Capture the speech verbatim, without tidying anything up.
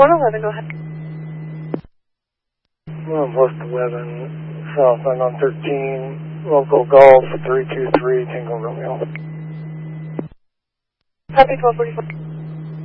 one eleven, go ahead. Northwest eleven, southbound on thirteen, local golf three two three, Tango Romeo. Copy twelve forty-four.